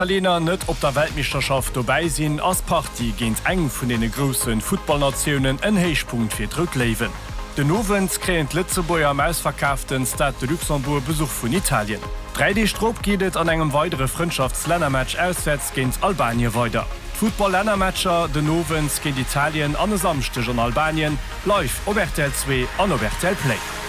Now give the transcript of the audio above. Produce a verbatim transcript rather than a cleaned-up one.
Italiener net op der Weltmeisterschaft vorbeisinn as Party géint eng vun den großen Footballnationen en Heichpunkt fir Drücklewen. Den Novens kreent Litzebuer am ausverkauften Stade de Luxembourg Besuch vun Italien. drei D Strop gehtt an engem weitere Freundschaftslännermatch auswärts géint Albanien weiter. Football-Lännermatscher de Novens géint Italien an Samstech an Albanien live op R T L zwei an op R T L Play.